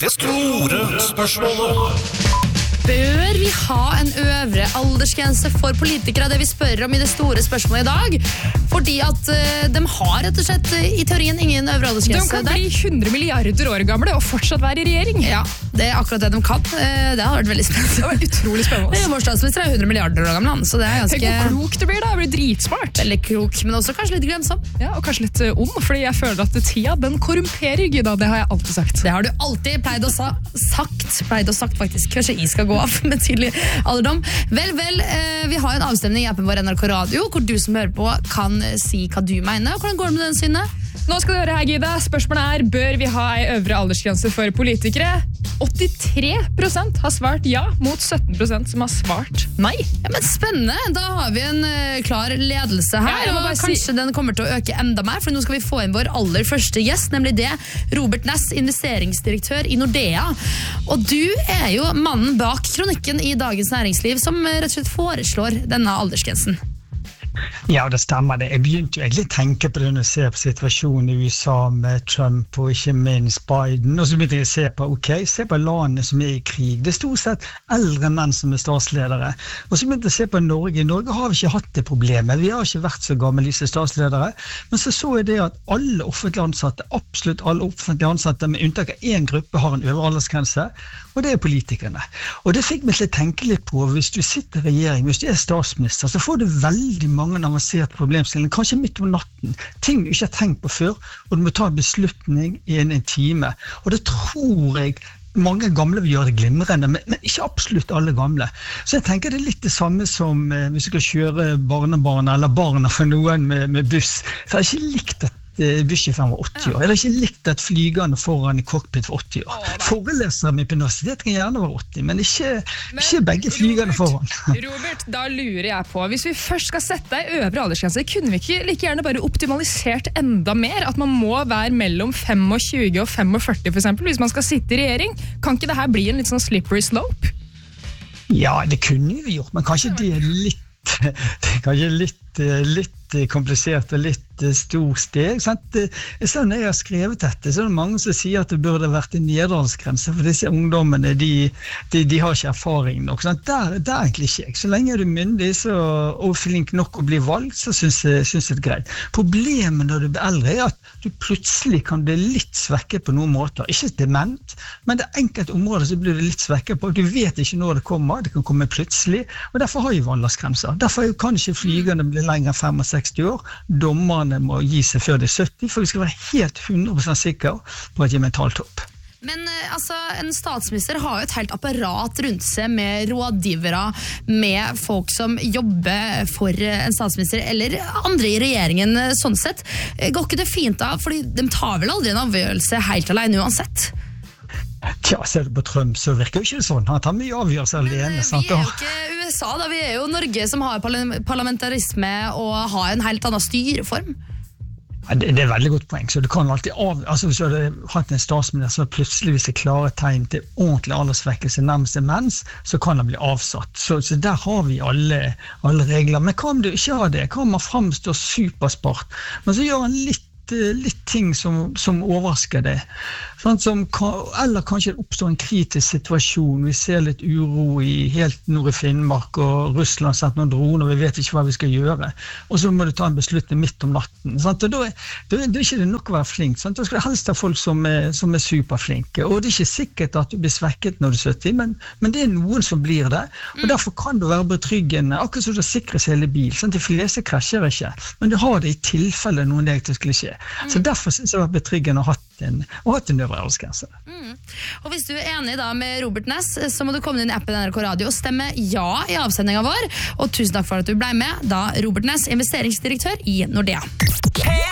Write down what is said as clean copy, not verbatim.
Det store spørsmålet. Bør vi ha en øvre aldersgrense for politikere? Det vi spør om i det store spørsmålet i dag. Fordi at de har rett og slett i teorien ingen øvre aldersgrense. De kan bli 100 milliarder år gamle og fortsatt være i regjering. Ja, det er akkurat det de kan. Det har vært veldig spennende. Det var utrolig spennende. Vår statsminister er 100 milliarder år gammel, så det er ganske... Tenk hvor klok det blir da, det blir dritsmart. Veldig klok, men også kanskje litt glemsom. Ja, og kanskje litt ond, fordi jeg føler at tida, den korrumperer, Gyda. Det har jeg alltid sagt. Det har du alltid pleid å sagt faktisk. Kanskje jeg skal gå av med tidlig alderdom. Vel, vi har en avstemning i appen vår NRK Radio, hvor du som hører på kan si hva du mener. Hvordan går det med den synet? Nå skal du høre her, Gyda. Spørsmålet bør vi ha en øvre aldersgrense for politikere? 83% har svart ja, mot 17% som har svart nei. Ja, men spennende. Da har vi en klar ledelse her, og kanskje den kommer til å øke enda mer, for nå skal vi få inn vår aller første gjest, nemlig det, Robert Ness, investeringsdirektør i Nordea. Og du er jo mannen bak kronikken i Dagens Næringsliv, som rett og slett foreslår denne aldersgrensen. Ja, det stemmer det. Jeg begynte jo egentlig å tenke på det når jeg ser på situasjonen i USA med Trump og ikke minst Biden, og så begynte jeg å se på landet som er i krig. Det er stort sett eldre menn som er statsledere. Og så begynte jeg å se på Norge. I Norge har vi ikke hatt det problemet. Vi har ikke vært så gamle disse statsledere. Men så jeg det at alle offentlige ansatte, absolutt alle offentlige ansatte, med unntak av en gruppe, har en øvre aldersgrense, og det er politikerne. Og det fikk meg til å tenke litt på, hvis du sitter i regjering, hvis du er statsminister, så får du veldig mange avanserte problemstillinger, kanskje midt om natten, ting du ikke har tenkt på før, og du må ta en beslutning i en time. Og det tror jeg mange gamle vil gjøre det glimrende, men ikke absolutt alle gamle. Så jeg tenker det er litt det samme som hvis du skal kjøre barnebarn eller barna for noen med buss. Så jeg har ikke likt at bussjåføren var 80 år. Jeg har ikke likt at flygende foran i cockpit for 80 år. Forelesere med på universitet kan gjerne være 80, men ikke begge flygende foran. Robert, da lurer jeg på, hvis vi først skal sette ei øvre aldersgrense, kunne vi ikke like gjerne bare optimalisert enda mer? At man må være mellom 25 og 45 for eksempel, hvis man skal sitte i regjering? Kan ikke det her bli en litt sånn slippery slope? Ja, det kunne vi gjort, men kanskje det er litt komplisert og litt stor steg. Jeg ser når jeg har skrevet dette, så er det mange som sier at det burde vært en nedaldersgrense, for disse ungdommene, de har ikke erfaring nok. Der egentlig ikke jeg. Så lenge er du myndig og flink nok å bli valgt, så synes jeg det er greit. Problemet når du blir eldre er at du plutselig kan bli litt svekket på noen måter. Ikke dement, men det er enkelte områder så blir du litt svekket på. Du vet ikke når det kommer, det kan komme plutselig, og derfor har vi aldersgrenser. Derfor kan ikke flygende bli lenger enn 65 år. Dommerne må gi seg før de er 70, for vi skal være helt 100% sikre på at de er mentalt topp. Men en statsminister har jo et helt apparat rundt seg med rådgivere, med folk som jobber for en statsminister, eller andre i regjeringen sånn sett. Går ikke det fint da? Fordi de tar vel aldri en avgjørelse helt alene uansett? Tja, ser du på Trump, så virker jo ikke det sånn. Han tar mye avgjørelser alene. Men vi er jo ikke USA da, vi er jo Norge som har parlamentarisme og har en helt annen styreform. Ja, det er et veldig godt poeng, så du kan alltid hvis du hadde hatt en statsminister, så plutselig hvis det klarer tegn til ordentlig aldersvekkelse nærmest demens, så kan det bli avsatt. Så der har vi alle regler. Men hva om du ikke har det? Hva om man fremstår superspart? Men så gjør han litt ting som overrasker det. Eller kanskje det oppstår en kritisk situasjon. Vi ser litt uro helt nord i Finnmark, og Russland setter noen droner, og vi vet ikke hva vi skal gjøre. Og så må du ta en beslutning midt om natten. Og da er ikke det nok å være flink. Da skal det helst ha folk som er superflinke. Og det er ikke sikkert at du blir svekket når du er 70, men det er noen som blir det. Og derfor kan du være betryggende, akkurat som du sikres hele bil. De fleste krasjer ikke, men du har det i tilfelle noen negativt skulle skje. Så derfor synes jeg det var betryggende å ha hatt en øvre aldersgrense. Og hvis du er enig da med Robert Ness, så må du komme inn i appen NRK Radio og stemme ja i avsendingen vår. Og tusen takk for at du ble med, da Robert Ness, investeringsdirektør i Nordea.